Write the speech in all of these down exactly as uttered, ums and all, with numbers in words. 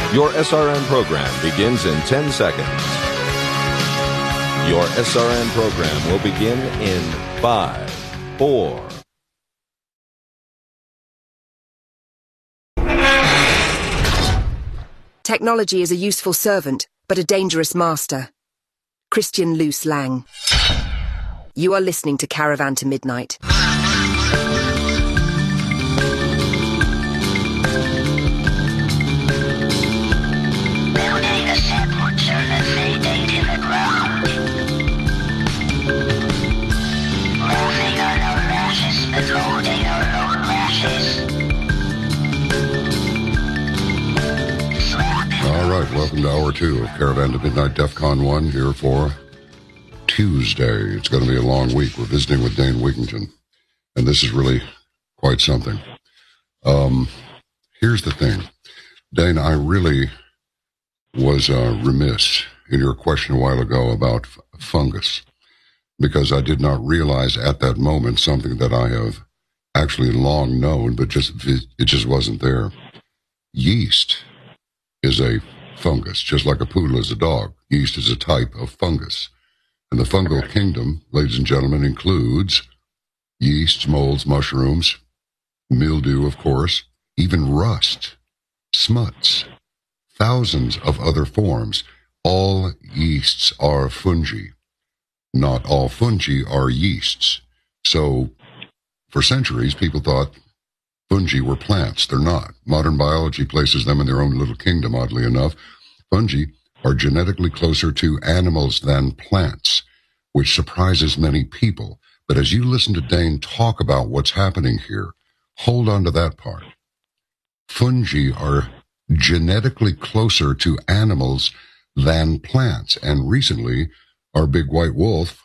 Your S R N program begins in ten seconds. Your S R N program will begin in five, four. Technology is a useful servant, but a dangerous master. Christian Luce Lang. You are listening to Caravan to Midnight. All right, welcome to Hour two of Caravan to Midnight DEFCON one here for Tuesday. It's going to be a long week. We're visiting with Dane Wigington, and this is really quite something. Um, here's the thing. Dane, I really was uh, remiss in your question a while ago about f- fungus, because I did not realize at that moment something that I have actually long known, but just it just wasn't there. Yeast is a fungus, just like a poodle is a dog. Yeast is a type of fungus. And the fungal kingdom, ladies and gentlemen, includes yeasts, molds, mushrooms, mildew, of course, even rust, smuts, thousands of other forms. All yeasts are fungi. Not all fungi are yeasts. So, for centuries, people thought fungi were plants. They're not. Modern biology places them in their own little kingdom, oddly enough. Fungi are genetically closer to animals than plants, which surprises many people. But as you listen to Dane talk about what's happening here, hold on to that part. Fungi are genetically closer to animals than plants. And recently, our big white wolf,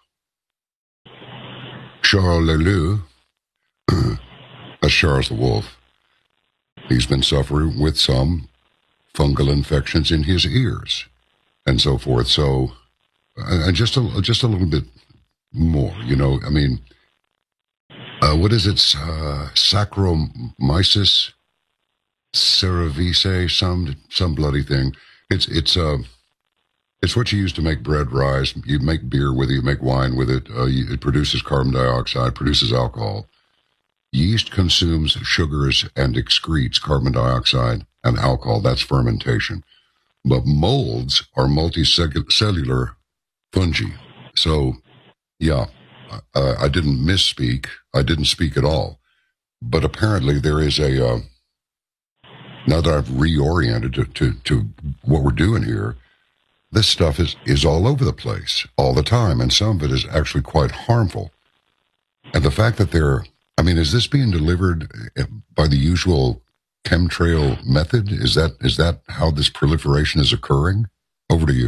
Charles Leleu, that's Charles the Wolf, he's been suffering with some fungal infections in his ears and so forth. So, uh, just a just a little bit more, you know. I mean, uh, what is it? Uh, Saccharomyces cerevisiae, some some bloody thing. It's it's uh, it's what you use to make bread rise. You make beer with it. You make wine with it. Uh, you, it produces carbon dioxide, produces alcohol. Yeast consumes sugars and excretes carbon dioxide and alcohol. That's fermentation. But molds are multicellular fungi. So, yeah, uh, I didn't misspeak. I didn't speak at all. But apparently there is a, uh, now that I've reoriented to, to, to what we're doing here, this stuff is, is all over the place all the time. And some of it is actually quite harmful. And the fact that they're I mean, is this being delivered by the usual chemtrail method? Is that is that how this proliferation is occurring? Over to you.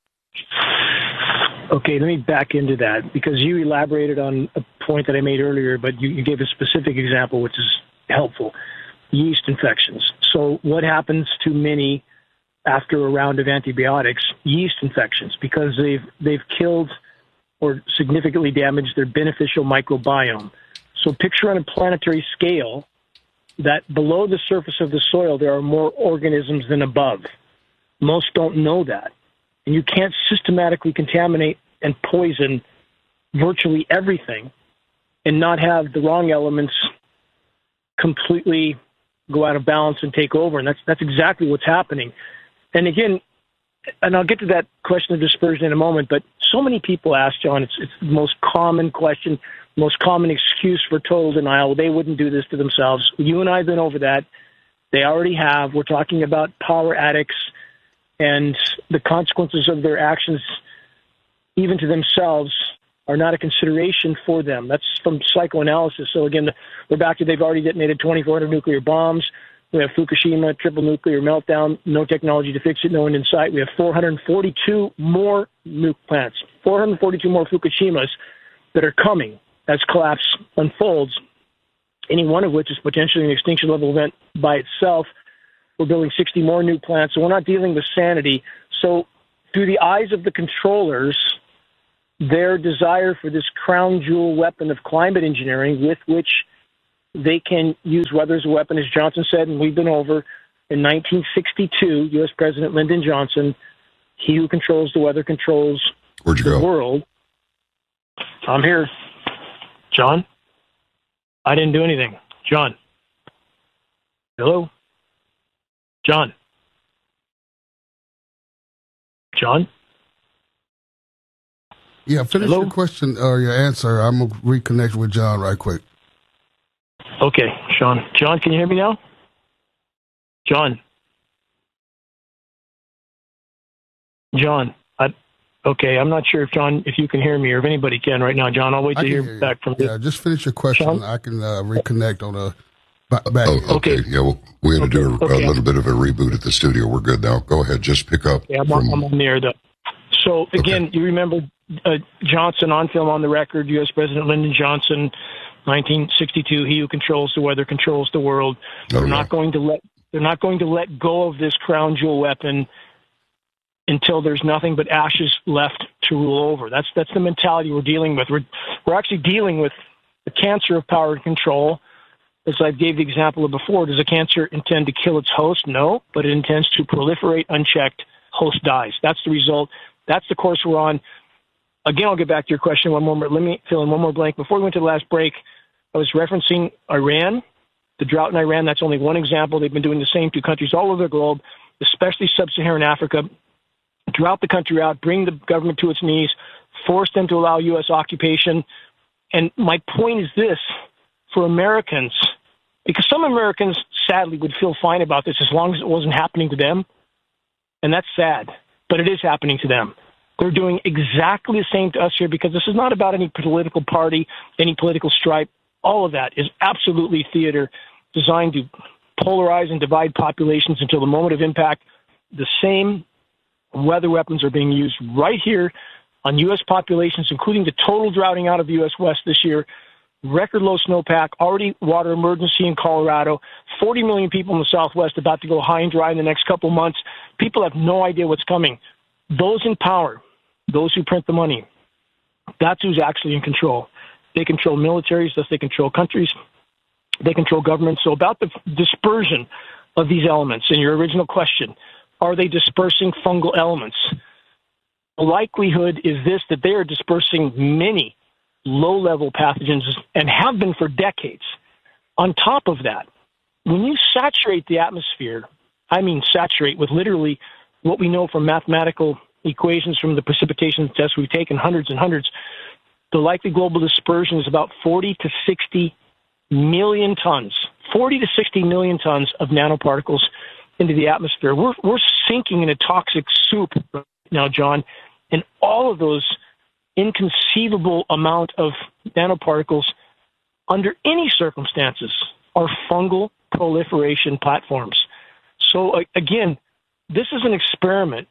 Okay, let me back into that, because you elaborated on a point that I made earlier, but you, you gave a specific example, which is helpful. Yeast infections. So what happens to many after a round of antibiotics? Yeast infections, because they've they've killed or significantly damaged their beneficial microbiome. So picture on a planetary scale that below the surface of the soil, there are more organisms than above. Most don't know that. And you can't systematically contaminate and poison virtually everything and not have the wrong elements completely go out of balance and take over. And that's that's exactly what's happening. And again, and I'll get to that question of dispersion in a moment, but so many people ask, John, it's, it's the most common question, most common excuse for total denial. They wouldn't do this to themselves. You and I have been over that. They already have. We're talking about power addicts and the consequences of their actions, even to themselves, are not a consideration for them. That's from psychoanalysis. So again, we're back to they've already detonated twenty-four hundred nuclear bombs. We have Fukushima, triple nuclear meltdown, no technology to fix it, no one in sight. We have four hundred forty-two more nuke plants, four hundred forty-two more Fukushimas that are coming as collapse unfolds, any one of which is potentially an extinction level event by itself. We're building sixty more new plants, so we're not dealing with sanity. So through the eyes of the controllers, their desire for this crown jewel weapon of climate engineering with which they can use weather as a weapon, as Johnson said, and we've been over, in nineteen sixty-two, U S President Lyndon Johnson, he who controls the weather controls Where'd you the go? world. I'm here. John? I didn't do anything. John? Hello? John? John? Yeah, finish Hello? your question or your answer. I'm going to reconnect with John right quick. Okay, Sean. John, can you hear me now? John? John? I, okay, I'm not sure if John, if you can hear me or if anybody can right now. John, I'll wait I to can hear, hear you. back from you. Yeah, just finish your question. Sean? I can uh, reconnect on a ba- back. Oh, okay. Okay. Yeah, well, we had to do a, Okay. a little bit of a reboot at the studio. We're good now. Go ahead. Just pick up. Yeah, I'm, from, on, I'm on the air, though. So, again, Okay. you remember uh, Johnson on film on the record, U S President Lyndon Johnson, nineteen sixty-two, he who controls the weather controls the world. Oh, They're yeah. not going to let they're not going to let go of this crown jewel weapon until there's nothing but ashes left to rule over. That's that's the mentality we're dealing with. We're we're actually dealing with the cancer of power and control. As I gave the example of before, does a cancer intend to kill its host? No, but it intends to proliferate unchecked. Host dies. That's the result. That's the course we're on. Again, I'll get back to your question one more. Let me fill in one more blank. Before we went to the last break, I was referencing Iran, the drought in Iran. That's only one example. They've been doing the same to countries all over the globe, especially sub-Saharan Africa. Drought the country out, bring the government to its knees, force them to allow U S occupation. And my point is this, for Americans, because some Americans, sadly, would feel fine about this as long as it wasn't happening to them. And that's sad, but it is happening to them. They're doing exactly the same to us here because this is not about any political party, any political stripe. All of that is absolutely theater designed to polarize and divide populations until the moment of impact. The same weather weapons are being used right here on U S populations, including the total droughting out of the U S West this year. Record low snowpack, already water emergency in Colorado, forty million people in the Southwest about to go high and dry in the next couple months. People have no idea what's coming. Those in power, those who print the money, that's who's actually in control. They control militaries, thus they control countries, they control governments. So about the dispersion of these elements, in your original question, are they dispersing fungal elements? The likelihood is this, that they are dispersing many low-level pathogens and have been for decades. On top of that, when you saturate the atmosphere, I mean saturate with literally what we know from mathematical equations from the precipitation tests we've taken, hundreds and hundreds, the likely global dispersion is about forty to sixty million tons, forty to sixty million tons of nanoparticles into the atmosphere. We're, we're sinking in a toxic soup right now, John, and all of those inconceivable amount of nanoparticles under any circumstances are fungal proliferation platforms. So uh, again, this is an experiment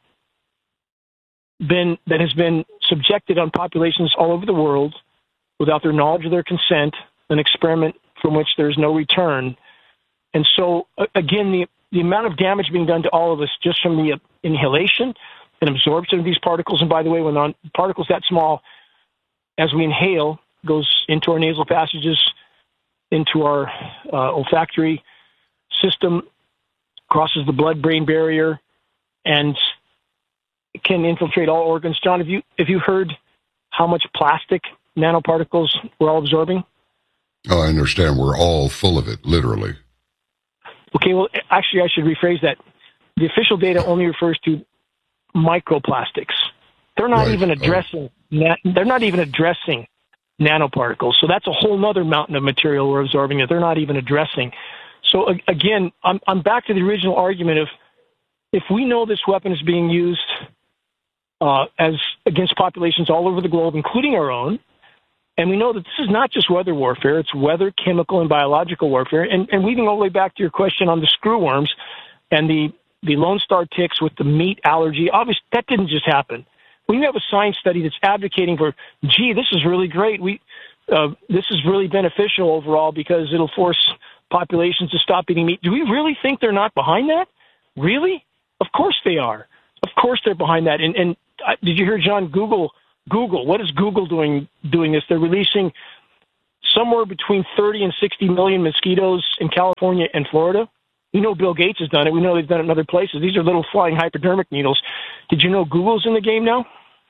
been, that has been subjected on populations all over the world without their knowledge or their consent, an experiment from which there's no return. And so uh, again, the, the amount of damage being done to all of us just from the uh, inhalation and absorption of these particles, and by the way, when on particles that small, as we inhale, goes into our nasal passages, into our uh, olfactory system, crosses the blood-brain barrier, and can infiltrate all organs. John, have you have you heard how much plastic nanoparticles we're all absorbing? Oh, I understand. We're all full of it, literally. Okay, well, actually, I should rephrase that. The official data only refers to microplastics. They're not Right. even addressing. Na- they're not even addressing nanoparticles. So that's a whole nother mountain of material we're absorbing that they're not even addressing. So a- again, I'm I'm back to the original argument of if we know this weapon is being used uh, as against populations all over the globe, including our own, and we know that this is not just weather warfare; it's weather, chemical, and biological warfare. And and weaving all the way back to your question on the screwworms and the the Lone Star ticks with the meat allergy, obviously that didn't just happen. When you have a science study that's advocating for, gee, this is really great, we uh, this is really beneficial overall because it'll force populations to stop eating meat. Do we really think they're not behind that? Really? Of course they are. Of course they're behind that. And, and uh, did you hear John? Google, Google. What is Google doing doing this? They're releasing somewhere between thirty and sixty million mosquitoes in California and Florida. We know Bill Gates has done it. We know they've done it in other places. These are little flying hypodermic needles. Did you know Google's in the game now?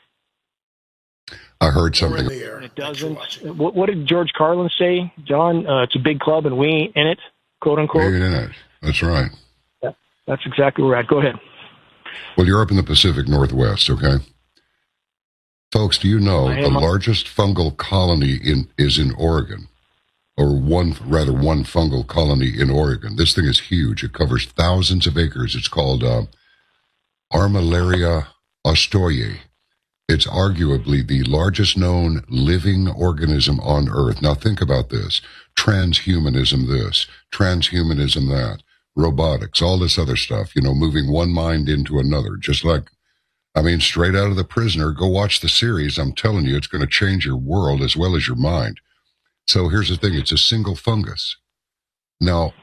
I heard something. It doesn't. What, what did George Carlin say, John? Uh, it's a big club and we ain't in it, quote unquote. We ain't in it. That's right. Yeah, that's exactly where we're at. Go ahead. Well, you're up in the Pacific Northwest, okay? Folks, do you know the largest fungal colony in is in Oregon? Or one, rather, one fungal colony in Oregon. This thing is huge. It covers thousands of acres. It's called uh, Armillaria ostoyi. It's arguably the largest known living organism on Earth. Now think about this. Transhumanism this, transhumanism that, robotics, all this other stuff, you know, moving one mind into another, just like, I mean, straight out of The Prisoner. Go watch the series. I'm telling you, it's going to change your world as well as your mind. So here's the thing. It's a single fungus. Now,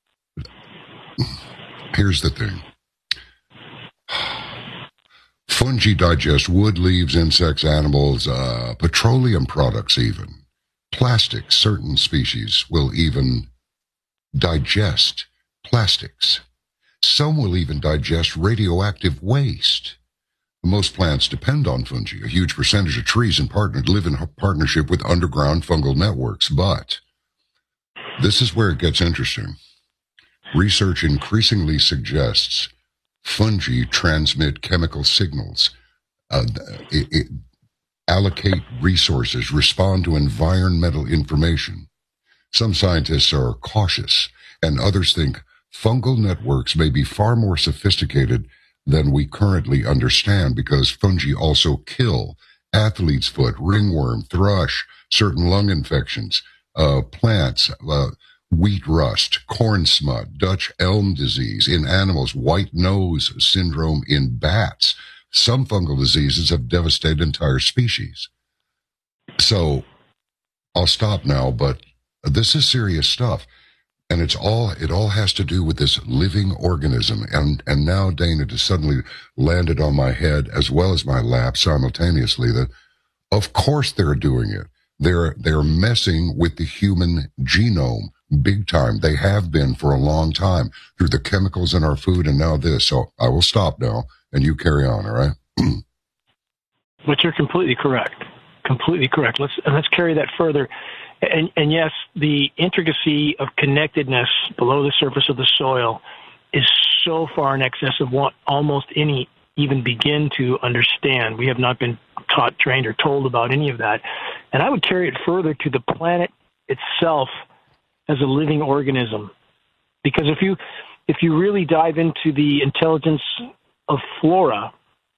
here's the thing. Fungi digest wood, leaves, insects, animals, uh, petroleum products even. Plastics, certain species will even digest plastics. Some will even digest radioactive waste. Most plants depend on fungi. A huge percentage of trees and partners live in partnership with underground fungal networks. But this is where it gets interesting. Research increasingly suggests fungi transmit chemical signals, uh, it, it, allocate resources, respond to environmental information. Some scientists are cautious, and others think fungal networks may be far more sophisticated than we currently understand, because fungi also kill athlete's foot, ringworm, thrush, certain lung infections, uh, plants, uh, wheat rust, corn smut, Dutch elm disease in animals, white nose syndrome in bats. Some fungal diseases have devastated entire species. So I'll stop now, but this is serious stuff. And it's all, it all has to do with this living organism. And, and now, Dana, it has suddenly landed on my head as well as my lap simultaneously that, of course, they're doing it. They're, they're messing with the human genome big time. They have been for a long time through the chemicals in our food and now this. So I will stop now and you carry on. All right. But you're completely correct. Completely correct. Let's, and let's carry that further. And, and yes, the intricacy of connectedness below the surface of the soil is so far in excess of what almost any even begin to understand. We have not been taught, trained, or told about any of that. And I would carry it further to the planet itself as a living organism. Because if you if you really dive into the intelligence of flora,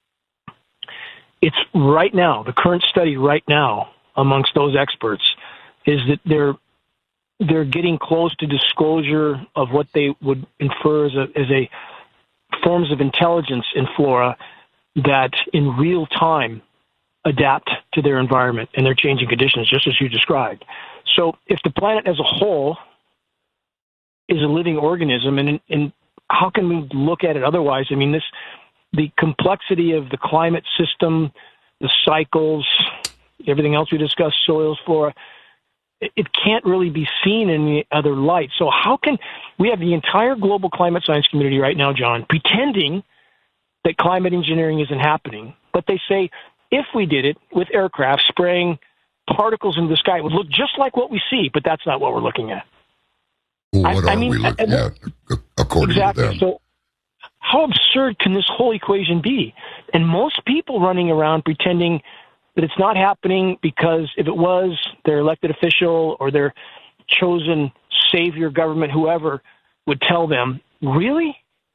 it's right now, the current study right now amongst those experts is that they're they're getting close to disclosure of what they would infer as a, as a forms of intelligence in flora that in real time adapt to their environment and their changing conditions, just as you described. So if the planet as a whole is a living organism, and, and how can we look at it otherwise? I mean, this the complexity of the climate system, the cycles, everything else we discussed, soils, flora, it can't really be seen in any other light. So how can we have the entire global climate science community right now, John, pretending that climate engineering isn't happening, but they say if we did it with aircraft spraying particles into the sky, it would look just like what we see, but that's not what we're looking at. Well, what I, are I mean, we looking I, at according exactly. to them? So how absurd can this whole equation be? And most people running around pretending that it's not happening because if it was, their elected official or their chosen savior government, whoever, would tell them, really?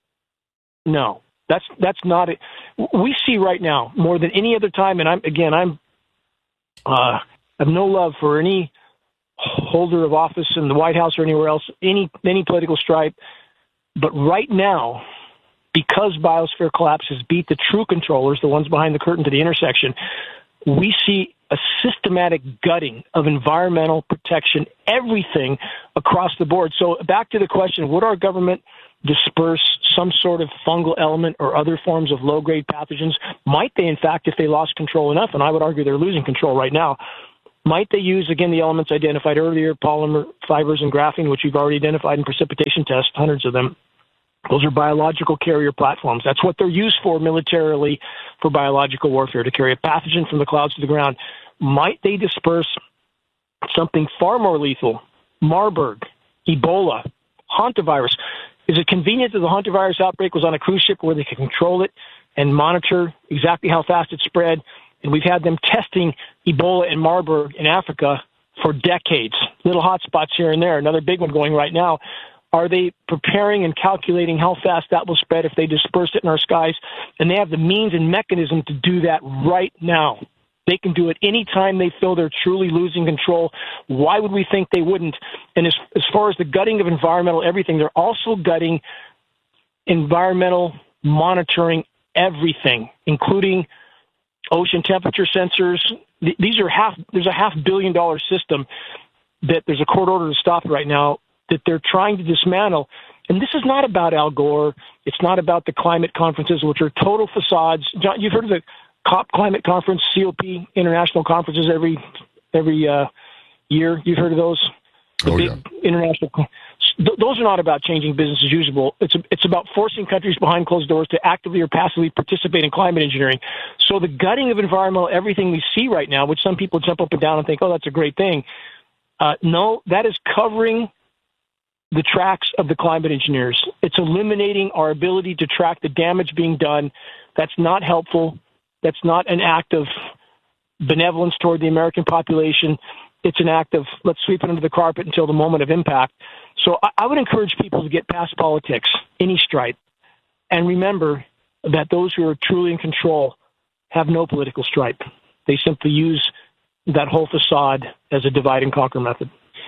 No, that's that's not it. We see right now more than any other time, and I'm again, I'm uh, I have no love for any holder of office in the White House or anywhere else, any any political stripe, but right now, because biosphere collapse has beat the true controllers, the ones behind the curtain to the intersection, we see a systematic gutting of environmental protection, everything across the board. So back to the question, would our government disperse some sort of fungal element or other forms of low-grade pathogens? Might they, in fact, if they lost control enough, and I would argue they're losing control right now, might they use, again, the elements identified earlier, polymer fibers and graphene, which we've already identified in precipitation tests, hundreds of them, Those are biological carrier platforms. That's what they're used for militarily, for biological warfare, to carry a pathogen from the clouds to the ground. Might they disperse something far more lethal? Marburg, Ebola, hantavirus. Is it convenient that the hantavirus outbreak was on a cruise ship where they could control it and monitor exactly how fast it spread? And we've had them testing Ebola and Marburg in Africa for decades. Little hot spots here and there. Another big one going right now. Are they preparing and calculating how fast that will spread if they disperse it in our skies? And they have the means and mechanism to do that right now. They can do it anytime they feel they're truly losing control. Why would we think they wouldn't? And as, as far as the gutting of environmental everything, they're also gutting environmental monitoring everything, including ocean temperature sensors. These are half, there's a half billion dollar system that there's a court order to stop right now that they're trying to dismantle. And this is not about Al Gore. It's not about the climate conferences, which are total facades. John, you've heard of the COP climate conference, C O P international conferences every every uh, year. You've heard of those? The oh, big yeah. international. Th- those are not about changing business as usual. It's a, it's about forcing countries behind closed doors to actively or passively participate in climate engineering. So the gutting of environmental everything we see right now, which some people jump up and down and think, oh, that's a great thing. Uh, no, that is covering the tracks of the climate engineers. It's eliminating our ability to track the damage being done. That's not helpful. That's not an act of benevolence toward the American population. It's an act of let's sweep it under the carpet until the moment of impact. So I, I would encourage people to get past politics, any stripe, and remember that those who are truly in control have no political stripe. They simply use that whole facade as a divide and conquer method.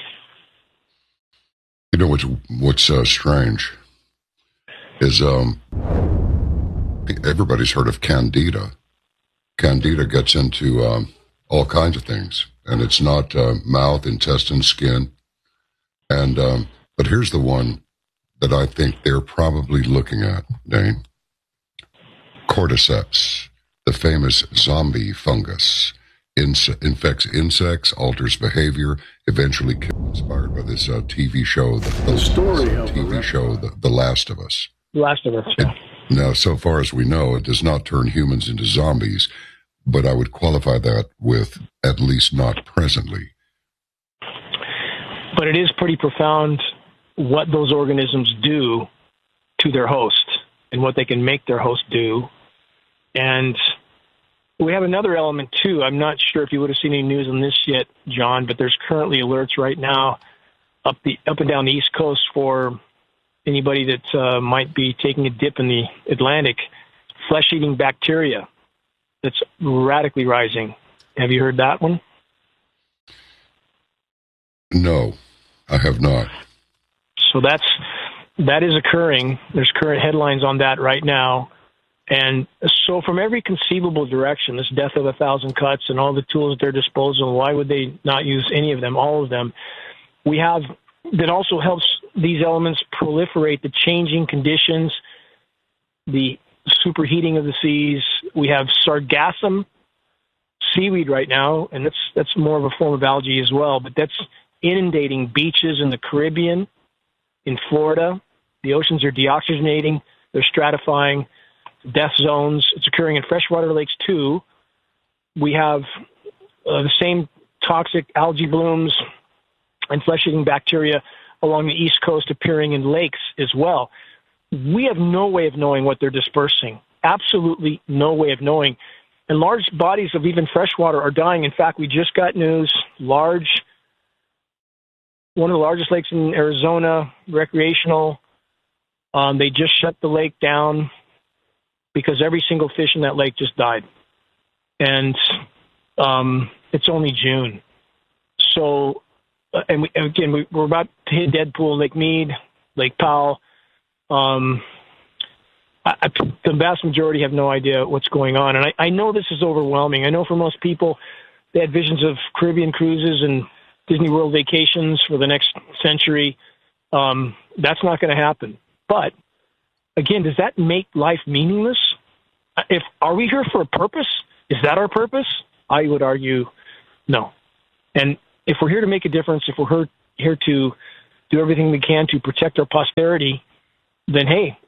You know what's what's uh, strange is um, everybody's heard of Candida. Candida gets into um, all kinds of things, and it's not uh, mouth, intestine, skin, and um, but here's the one that I think they're probably looking at, Dane. Cordyceps, the famous zombie fungus. Inse- infects insects, alters behavior, eventually kills. Inspired by this uh, T V show, the, the story of T V show, the, the Last of Us. Last of Us. Yeah. It, now, so far as we know, it does not turn humans into zombies, but I would qualify that with at least not presently. But it is pretty profound what those organisms do to their host and what they can make their host do, and we have another element, too. I'm not sure if you would have seen any news on this yet, John, but there's currently alerts right now up the up and down the East Coast for anybody that uh, might be taking a dip in the Atlantic, flesh-eating bacteria that's radically rising. Have you heard that one? No, I have not. So that's that is occurring. There's current headlines on that right now. And so from every conceivable direction, this death of a thousand cuts and all the tools at their disposal, why would they not use any of them, all of them? We have, that also helps these elements proliferate the changing conditions, the superheating of the seas. We have sargassum seaweed right now, and that's, that's more of a form of algae as well, but that's inundating beaches in the Caribbean, in Florida. The oceans are deoxygenating, they're stratifying. Death zones. It's occurring in freshwater lakes, too. We have uh, the same toxic algae blooms and flesh-eating bacteria along the East Coast appearing in lakes as well. We have no way of knowing what they're dispersing. Absolutely no way of knowing. And large bodies of even freshwater are dying. In fact, we just got news, large, one of the largest lakes in Arizona, recreational, um, they just shut the lake down because every single fish in that lake just died. And um, it's only June. So, uh, and, we, and again, we, we're about to hit Deadpool, Lake Mead, Lake Powell. Um, I, I, the vast majority have no idea what's going on. And I, I know this is overwhelming. I know for most people, they had visions of Caribbean cruises and Disney World vacations for the next century. Um, that's not going to happen. But again, does that make life meaningless? If are we here for a purpose? Is that our purpose? I would argue no. And if we're here to make a difference, if we're here to do everything we can to protect our posterity, then hey,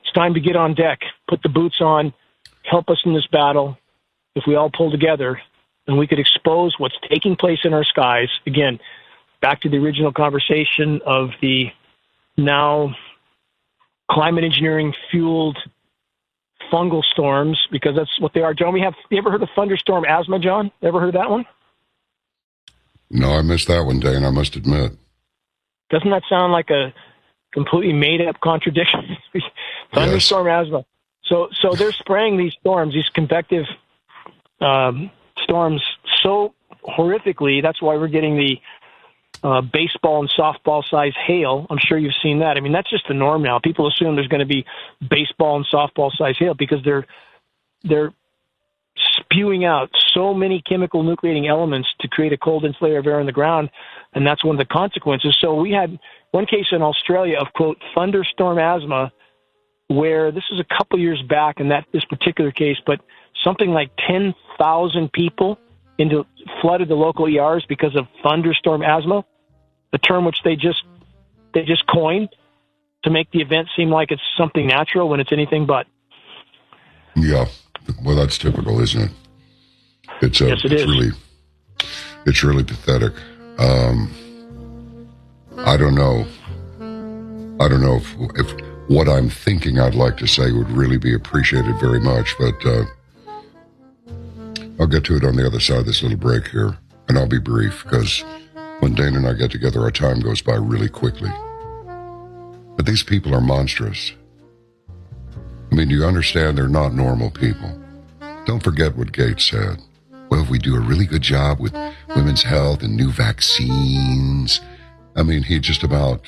It's time to get on deck, put the boots on, help us in this battle. If we all pull together, then we could expose what's taking place in our skies. Again, back to the original conversation of the now climate engineering fueled fungal storms, because that's what they are. John, we have, you ever heard of thunderstorm asthma, John? Ever heard of that one? No, I missed that one, Dane, I must admit. Doesn't that sound like a completely made-up contradiction? Thunderstorm yes. asthma. So, so they're spraying these storms, these convective um, storms, so horrifically. That's why we're getting the uh, baseball and softball size hail. I'm sure you've seen that. I mean, that's just the norm now. People assume there's going to be baseball and softball size hail because they're they're spewing out so many chemical nucleating elements to create a cold insulator of air in the ground, and that's one of the consequences. So we had one case in Australia of, quote, thunderstorm asthma, where this is a couple years back in that this particular case, but something like ten thousand people into flooded the local E Rs because of thunderstorm asthma, the term which they just they just coined to make the event seem like it's something natural when it's anything but. Yeah, well, that's typical, isn't it? It's a, yes, it it's is. really it's really pathetic. Um, I don't know. I don't know if, if what I'm thinking I'd like to say would really be appreciated very much, but uh, I'll get to it on the other side of this little break here, and I'll be brief, because when Dane and I get together, our time goes by really quickly. But these people are monstrous. I mean, do you understand they're not normal people? Don't forget what Gates said. Well, if we do a really good job with women's health and new vaccines, I mean, he just about,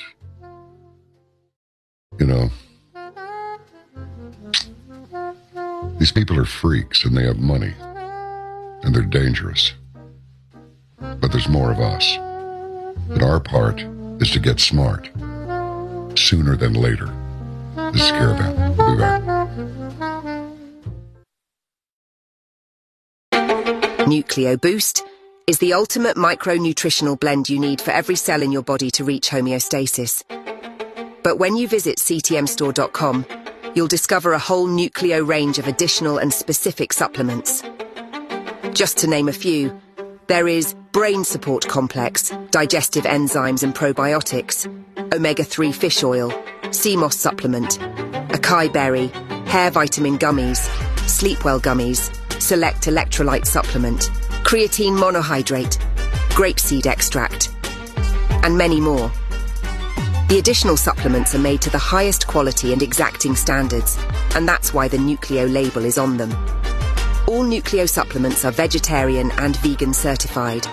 you know, these people are freaks and they have money and they're dangerous. But there's more of us. And our part is to get smart sooner than later. This is Caravan. We'll be back. Nucleo Boost is the ultimate micronutritional blend you need for every cell in your body to reach homeostasis. But when you visit C T M store dot com, you'll discover a whole Nucleo range of additional and specific supplements. Just to name a few, there is Brain Support Complex, digestive enzymes and probiotics, omega three fish oil, sea moss supplement, acai berry, hair vitamin gummies, Sleepwell gummies, select electrolyte supplement, creatine monohydrate, grapeseed extract, and many more. The additional supplements are made to the highest quality and exacting standards, and that's why the Nucleo label is on them. All Nucleo supplements are vegetarian and vegan certified.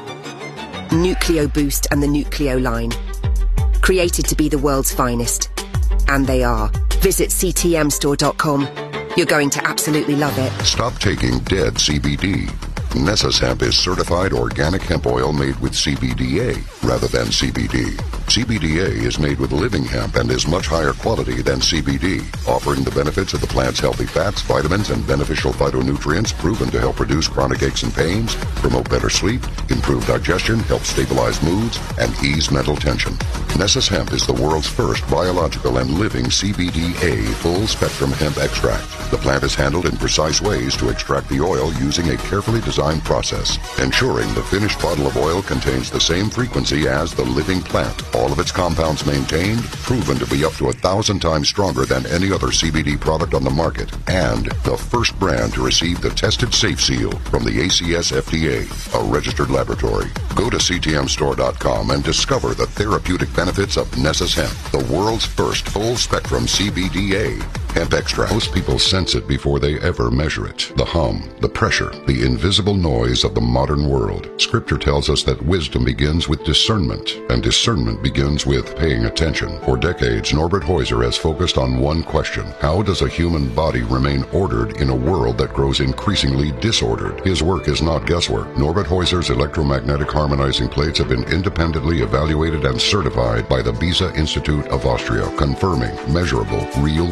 Nucleo Boost and the Nucleo line. Created to be the world's finest. And they are. Visit C T M store dot com. You're going to absolutely love it. Stop taking dead C B D. Nessus Hemp is certified organic hemp oil made with C B D A rather than C B D. C B D A is made with living hemp and is much higher quality than C B D, offering the benefits of the plant's healthy fats, vitamins, and beneficial phytonutrients proven to help reduce chronic aches and pains, promote better sleep, improve digestion, help stabilize moods, and ease mental tension. Nessus Hemp is the world's first biological and living C B D A full-spectrum hemp extract. The plant is handled in precise ways to extract the oil using a carefully designed process, ensuring the finished bottle of oil contains the same frequency as the living plant. All of its compounds maintained, proven to be up to a thousand times stronger than any other C B D product on the market, and the first brand to receive the tested safe seal from the A C S F D A, a registered laboratory. Go to C T M store dot com and discover the therapeutic benefits of Nessus Hemp, the world's first full-spectrum C B D A hemp extract. Most people sense it before they ever measure it. The hum, the pressure, the invisible noise of the modern world. Scripture tells us that wisdom begins with discernment, and discernment begins with paying attention. For decades, Norbert Heuser has focused on one question: how does a human body remain ordered in a world that grows increasingly disordered? His work is not guesswork. Norbert Heuser's electromagnetic harmonizing plates have been independently evaluated and certified by the Beza Institute of Austria, confirming measurable, real-world effects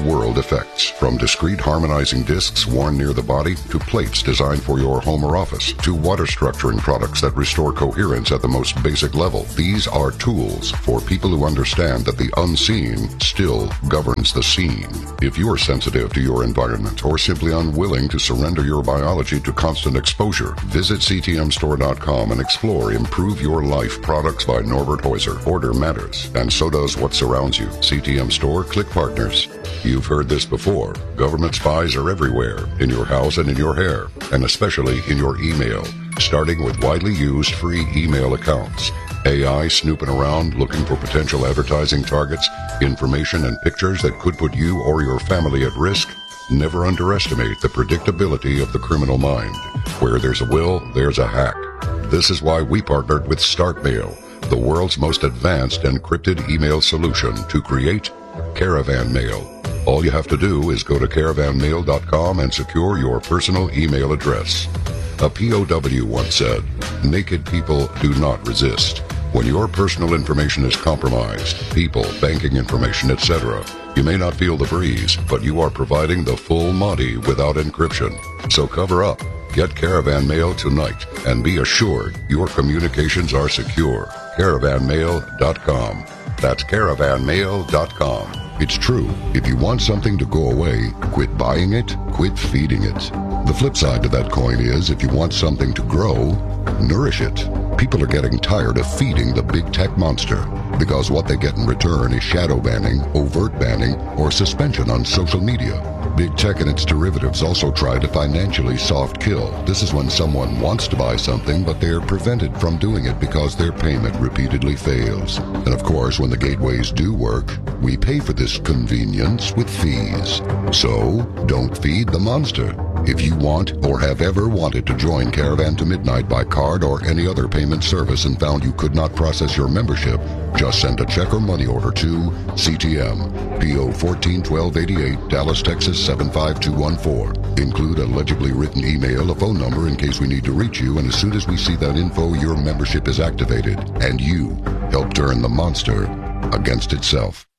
effects, from discrete harmonizing discs worn near the body to plates designed for your home or office to water structuring products that restore coherence at the most basic level. These are tools for people who understand that the unseen still governs the scene. If you're sensitive to your environment or simply unwilling to surrender your biology to constant exposure, visit C T M store dot com and explore Improve Your Life products by Norbert Heuser. Order matters, and so does what surrounds you. C T M Store, click partners. You've heard this before. Government spies are everywhere, in your house and in your hair, and especially in your email, starting with widely used free email accounts. A I snooping around looking for potential advertising targets, information and pictures that could put you or your family at risk. Never underestimate the predictability of the criminal mind. Where there's a will, there's a hack. This is why we partnered with StartMail, the world's most advanced encrypted email solution, to create Caravan Mail. All you have to do is go to caravan mail dot com and secure your personal email address. A P O W once said, "Naked people do not resist." When your personal information is compromised, people, banking information, et cetera, you may not feel the breeze, but you are providing the full Monty without encryption. So cover up. Get Caravan Mail tonight and be assured your communications are secure. caravan mail dot com. That's caravan mail dot com. It's true. If you want something to go away, quit buying it, quit feeding it. The flip side to that coin is, if you want something to grow, nourish it. People are getting tired of feeding the big tech monster, because what they get in return is shadow banning, overt banning, or suspension on social media. Big tech and its derivatives also try to financially soft kill. This is when someone wants to buy something, but they're prevented from doing it because their payment repeatedly fails. And of course, when the gateways do work, we pay for this convenience with fees. So, don't feed the monster. If you want or have ever wanted to join Caravan to Midnight by card or any other payment service and found you could not process your membership, just send a check or money order to C T M, P O fourteen twelve eighty-eight, Dallas, Texas seven five two one four. Include a legibly written email, a phone number in case we need to reach you, and as soon as we see that info, your membership is activated, and you help turn the monster against itself.